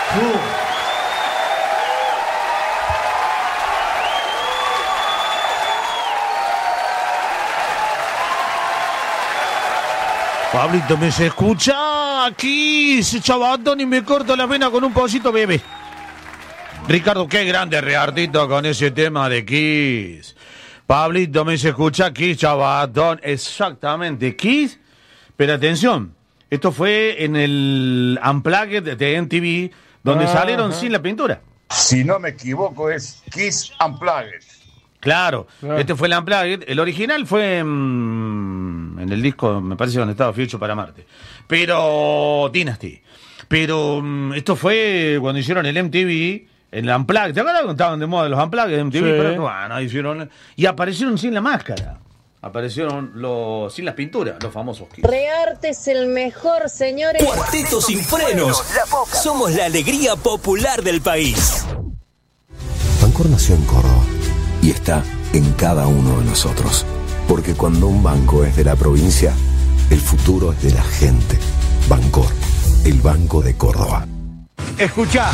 Pablito, ¿me se escucha? Aquí, chabadón, y me corto la vena con un pocito, bebé. Ricardo, qué grande Reartito con ese tema de Kiss. Pablito, ¿me se escucha? Kiss, chabadón. Exactamente, Kiss. Pero atención, esto fue en el Unplugged de MTV, donde salieron sin la pintura. Si no me equivoco, es Kiss Unplugged. Claro, este fue el Unplugged. El original fue en el disco, me parece, donde estaba Future para Marte. Pero Dynasty. Pero esto fue cuando hicieron el MTV, el Unplugged. ¿Te acuerdas cuando estaban de moda los Unplugged de MTV? Sí. Pero bueno, hicieron... Y aparecieron sin la máscara. Aparecieron sin las pinturas, los famosos Kiss. Rearte es el mejor, señores. Cuarteto sin frenos. Somos la alegría popular del país. Bancor nació en Córdoba y está en cada uno de nosotros. Porque cuando un banco es de la provincia, el futuro es de la gente. Bancor, el Banco de Córdoba. Escuchá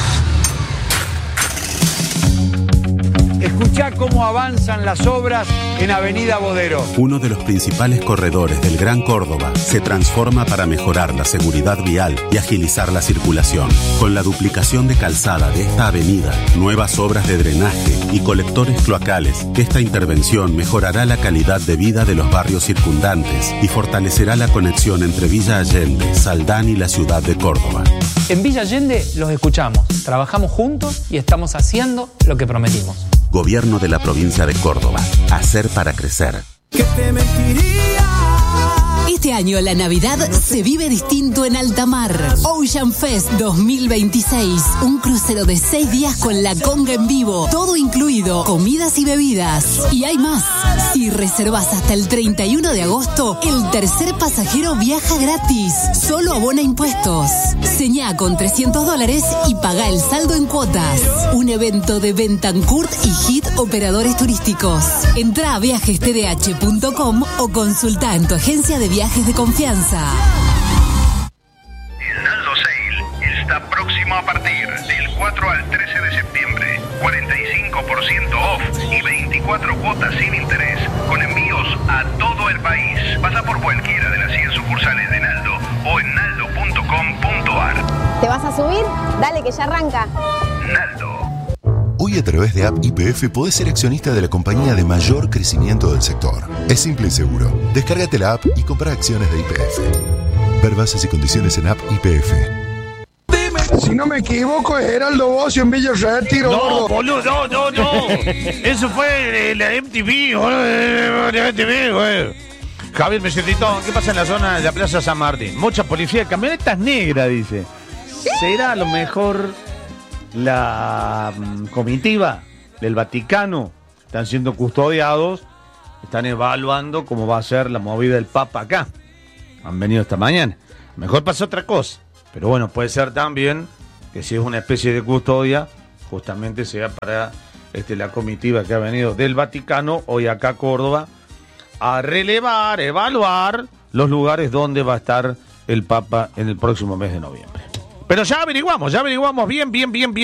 cómo avanzan las obras en Avenida Bodero. Uno de los principales corredores del Gran Córdoba se transforma para mejorar la seguridad vial y agilizar la circulación. Con la duplicación de calzada de esta avenida, nuevas obras de drenaje y colectores cloacales, esta intervención mejorará la calidad de vida de los barrios circundantes y fortalecerá la conexión entre Villa Allende, Saldán y la ciudad de Córdoba. En Villa Allende los escuchamos, trabajamos juntos y estamos haciendo lo que prometimos. Gobierno de la provincia de Córdoba. Hacer para crecer. ¿Qué te mentiría? Este año la Navidad se vive distinto en alta mar. Ocean Fest 2026. Un crucero de 6 días con la conga en vivo. Todo incluido, comidas y bebidas. Y hay más. Si reservas hasta el 31 de agosto, el tercer pasajero viaja gratis. Solo abona impuestos. Señá con $300 y paga el saldo en cuotas. Un evento de Bentancourt y Hit Operadores Turísticos. Entrá a viajestdh.com o consulta en tu agencia de viajes de confianza. El Naldo Sale está próximo a partir del 4 al 13 de septiembre. 45% off y 24 cuotas sin interés, con envíos a todo el país. Pasa por cualquiera de las 100 sucursales de Naldo o en naldo.com.ar. ¿Te vas a subir? Dale que ya arranca. Naldo. Hoy a través de App YPF podés ser accionista de la compañía de mayor crecimiento del sector. Es simple y seguro. Descárgate la app y compra acciones de YPF. Ver bases y condiciones en App YPF. Si no me equivoco, es Geraldo Bocio en Villa Retiro. No, boludo, no. Eso fue la MTV, boludo. Javier Mesetito, ¿qué pasa en la zona de la Plaza San Martín? Mucha policía, camionetas negras, dice. ¿Será a lo mejor la comitiva del Vaticano? Están siendo custodiados, están evaluando cómo va a ser la movida del Papa acá. Han venido esta mañana. Mejor pasa otra cosa, pero bueno, puede ser también que si es una especie de custodia, justamente sea para la comitiva que ha venido del Vaticano hoy acá a Córdoba a relevar, evaluar los lugares donde va a estar el Papa en el próximo mes de noviembre. Pero ya averiguamos bien